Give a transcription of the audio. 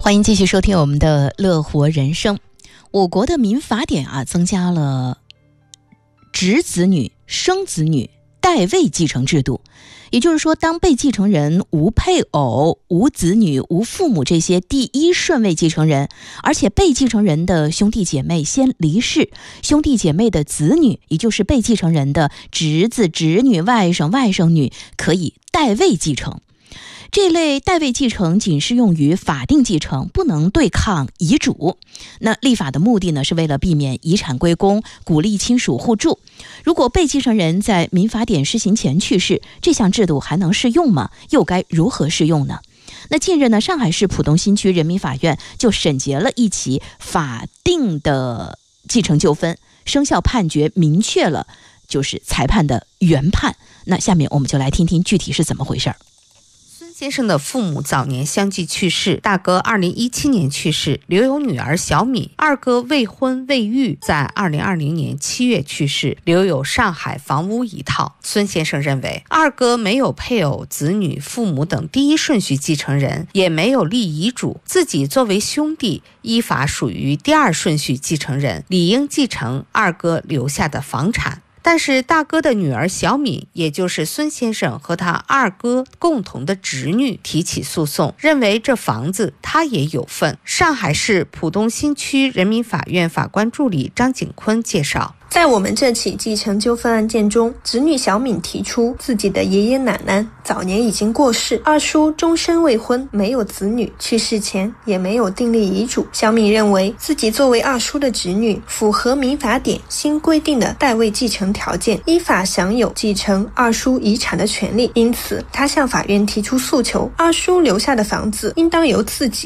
欢迎继续收听我们的乐活人生。我国的民法典增加了侄子女、生子女代位继承制度，也就是说，当被继承人无配偶、无子女、无父母这些第一顺位继承人，而且被继承人的兄弟姐妹先离世，兄弟姐妹的子女，也就是被继承人的侄子、侄女、外甥、外甥女，可以代位继承。这类代位继承仅适用于法定继承，不能对抗遗嘱。那立法的目的呢，是为了避免遗产归公，鼓励亲属互助。如果被继承人在民法典施行前去世，这项制度还能适用吗？又该如何适用呢？那近日呢，上海市浦东新区人民法院就审结了一起法定的继承纠纷，生效判决明确了就是裁判的原判。那下面我们就来听听具体是怎么回事。 先生的父母早年相继去世，大哥2017年去世，留有女儿小敏；二哥未婚未育，在2020年7月去世，留有上海房屋一套。孙先生认为，二哥没有配偶、子女、父母等第一顺序继承人，也没有立遗嘱，自己作为兄弟，依法属于第二顺序继承人，理应继承二哥留下的房产。但是大哥的女儿小敏，也就是孙先生和他二哥共同的侄女提起诉讼，认为这房子他也有份。上海市浦东新区人民法院法官助理张景坤介绍， 在我们这起继承纠纷案件中，侄女小敏提出自己的爷爷奶奶早年已经过世，二叔终身未婚，没有子女，去世前也没有订立遗嘱。小敏认为自己作为二叔的侄女，符合民法典新规定的代位继承条件，依法享有继承二叔遗产的权利，因此她向法院提出诉求，二叔留下的房子应当由自己